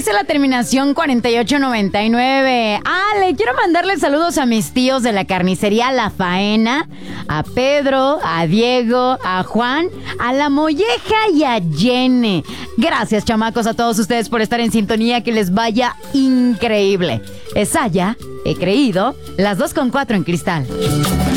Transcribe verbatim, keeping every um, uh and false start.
dice la terminación cuarenta y ocho noventa y nueve. Ah, le quiero mandarle saludos a mis tíos de la carnicería La Faena, a Pedro, a Diego, a Juan, a La Molleja y a Jenny. Gracias, chamacos, a todos ustedes por estar en sintonía. Que les vaya increíble. Es Saya, he creído, las dos con cuatro en Cristal.